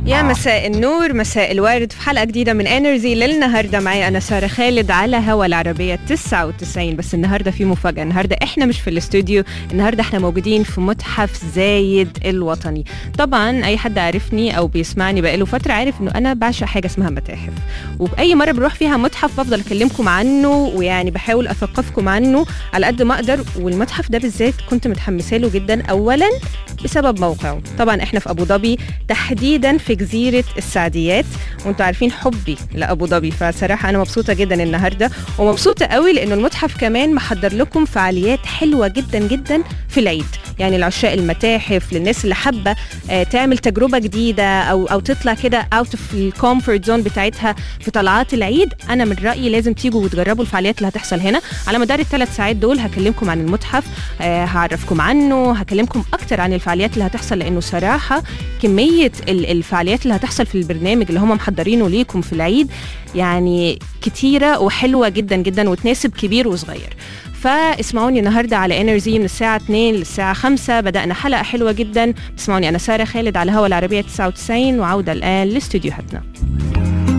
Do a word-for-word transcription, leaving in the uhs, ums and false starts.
يا مساء النور، مساء الورد في حلقة جديدة من انرجي للنهاردة. معي أنا سارة خالد على هوا العربية تسعة وتسعين. بس النهاردة في مفاجأة، النهاردة إحنا مش في الاستوديو، النهاردة إحنا موجودين في متحف زايد الوطني. طبعا أي حد عارفني أو بيسمعني بقاله فترة عارف إنه أنا بعشق حاجة اسمها متاحف، وبأي مرة بروح فيها متحف بفضل أكلمكم عنه ويعني بحاول أثقفكم عنه على قد ما أقدر. والمتحف ده بالذات كنت متحمسة له جدا، أولا بسبب موقعه. طبعا إحنا في أبو ظبي، تحديدا في جزيرة السعديات، وانتوا عارفين حبي لأبو ظبي، فصراحة أنا مبسوطة جدا النهاردة، ومبسوطة قوي لأنه المتحف كمان محضر لكم فعاليات حلوة جدا جدا في العيد. يعني العشاق المتاحف، للناس اللي حابة آه تعمل تجربة جديدة أو أو تطلع كده out of the comfort zone بتاعتها في طلعات العيد، أنا من رأيي لازم تيجوا وتجربوا الفعاليات اللي هتحصل هنا. على مدار الثلاث ساعات دول هكلمكم عن المتحف، آه هعرفكم عنه، هكلمكم أكتر عن الفعاليات اللي هتحصل، لأنه صراحة كمية الفعاليات اللي هتحصل في البرنامج اللي هم محضرينه ليكم في العيد يعني كتيرة وحلوة جدا جدا، وتناسب كبير وصغير. فاسمعوني النهاردة على انرجي من الساعة اثنين للساعة خمسة. بدأنا حلقة حلوة جدا. اسمعوني أنا سارة خالد على هوا العربية تسعة وتسعين، وعودة الآن لاستوديوهاتنا.